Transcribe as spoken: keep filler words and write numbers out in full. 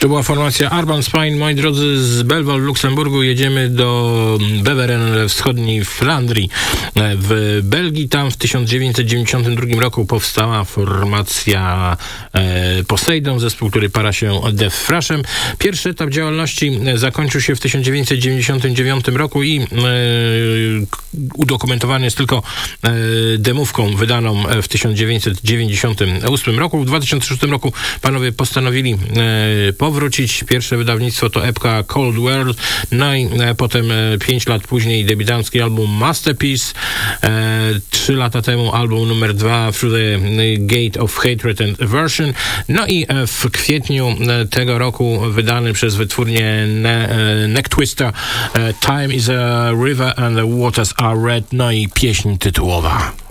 To była formacja Urban Spine. Moi drodzy, z Belval w Luksemburgu jedziemy do Beveren we wschodniej Flandrii w Belgii. Tam w tysiąc dziewięćset dziewięćdziesiątym drugim roku powstała formacja e, Poseidon, zespół, który para się Death Thrashem. Pierwszy etap działalności zakończył się w tysiąc dziewięćset dziewięćdziesiątym dziewiątym roku i e, udokumentowany jest tylko e, demówką wydaną w tysiąc dziewięćset dziewięćdziesiątym ósmym roku. W dwa tysiące szóstym roku panowie postanowili e, powrócić. Pierwsze wydawnictwo to epka Cold World, no i e, potem e, pięć lat później debiutancki album Masterpiece, e, trzy lata temu album numer dwa Through the Gate of Hatred and Aversion, no i e, w kwietniu e, tego roku wydany przez wytwórnię ne, e, Neck Twister e, Time is a River and the Waters are Red, no i pieśń tytułowa.